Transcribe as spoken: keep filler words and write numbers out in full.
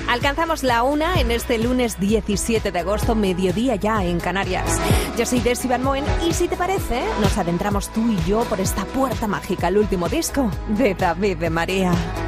Alcanzamos la una en este lunes diecisiete de agosto, mediodía ya en Canarias. Yo soy Desi Van Moen y si te parece, nos adentramos tú y yo por esta puerta mágica, el último disco de David de María.